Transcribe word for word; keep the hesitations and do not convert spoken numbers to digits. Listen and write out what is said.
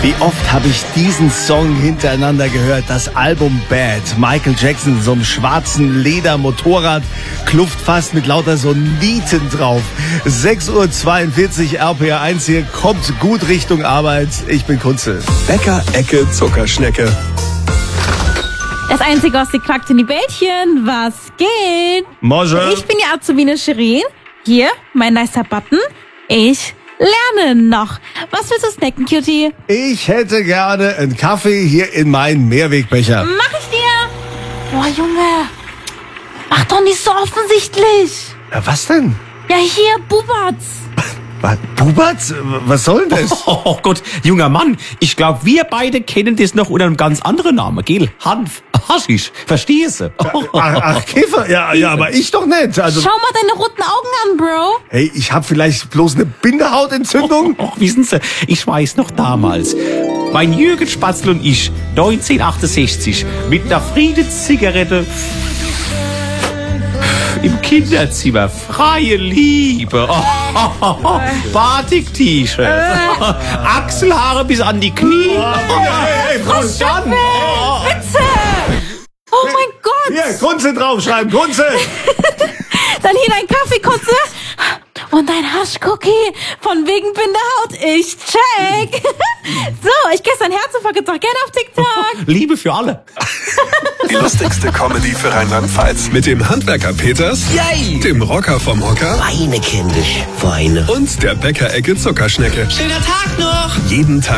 Wie oft habe ich diesen Song hintereinander gehört? Das Album Bad. Michael Jackson, so einem schwarzen Ledermotorrad, Kluft fast mit lauter so Nieten drauf. sechs Uhr zweiundvierzig R P R eins hier, kommt gut Richtung Arbeit. Ich bin Kunze. Bäcker Ecke Zuckerschnecke. Das Einzige, was sie knackt in die Bällchen. Was geht? Mosche. Ich bin die Azubine Shirin. Hier, mein nicer Button. Ich lerne noch. Was willst du snacken, Cutie? Ich hätte gerne einen Kaffee hier in meinen Mehrwegbecher. Mach ich dir. Boah, Junge. Mach doch nicht so offensichtlich. Ja, was denn? Ja, hier, Bubatz. Was, Bubatz? Was soll denn das? Oh, oh Gott, junger Mann, ich glaube, wir beide kennen das noch unter einem ganz anderen Namen, gell? Hanf, Haschisch, verstehst du? Ach, ach, Käfer? Ja, ja, aber ich doch nicht. Also, Schau mal deine roten Augen an, Bro. hey, ich habe vielleicht bloß eine Bindehautentzündung. Och, wissen Sie, ich weiß noch damals, mein Jürgen Spatzl und ich, neunzehnhundertachtundsechzig, mit einer Friedenszigarette im Kinderzimmer, freie Liebe, oh, oh, oh, oh. Batik-T-Shirt, Achselhaare bis an die Knie. Hey, hey, Und dann, Bitte. Oh mein Gott. hier, Kunze draufschreiben, Kunze. Dann hier dein Kaffee, Kotze. Und dein Haschcookie von wegen Bindehaut. Ich check. So, ich gesse dein Herzinfarkt doch gerne auf TikTok. Liebe für alle. Die lustigste Comedy für Rheinland-Pfalz. Mit dem Handwerker Peters, Yay! dem Rocker vom Hocker Weine, kindisch, Weine. und der Bäcker Ecke Zuckerschnecke. Schöner Tag noch! Jeden Tag